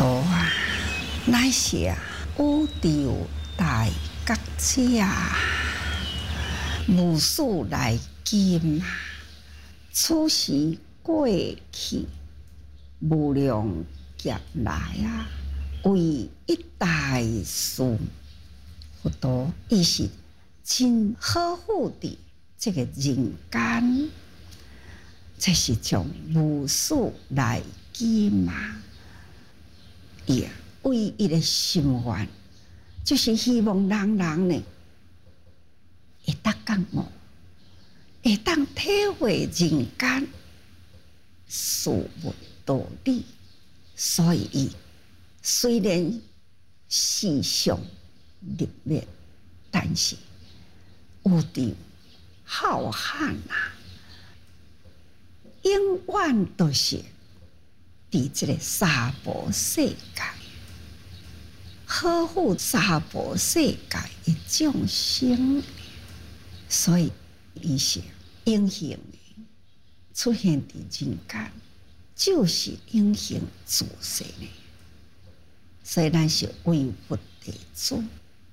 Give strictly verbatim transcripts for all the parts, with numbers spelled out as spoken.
陀啊，乃是啊宇宙大觉者，无始来今，此时过去，无量劫来啊，为一大事。佛陀伊是真呵护的这个人间，这是从无始来今嘛。也为伊的心愿，就是希望人人呢会当觉悟，会当体会人间事物道理。所以伊虽然世上历练，但是有着浩瀚啊，永远都是伫这个娑婆世界，呵护娑婆世界的众生，所以伊是永恒的出现伫人间，就是永恒自性的。所以咱是为佛弟子，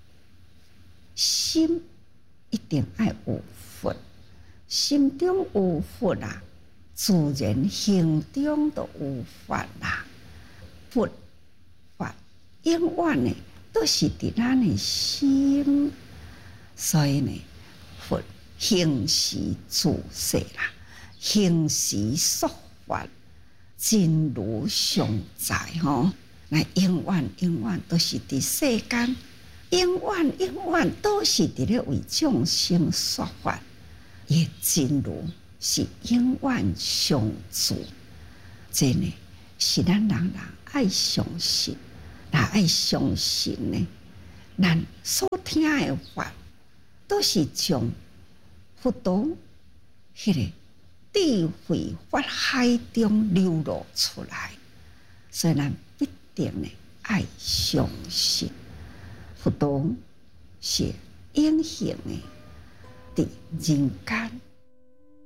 心一定要有佛，心中有佛啊，自然行中都有法啦。佛法永远呢都是伫咱的心，所以呢，佛行时自性啦，行时说法，真如常在吼。那永远永远都是伫世间，永远永远都是伫咧为众生说法，也真如是永远常驻。这呢是咱人人爱相信，也爱相信呢。咱所听的法，都是从佛陀迄个智慧法海中流露出来，所以咱必定呢爱相信佛陀是永恒的伫人间。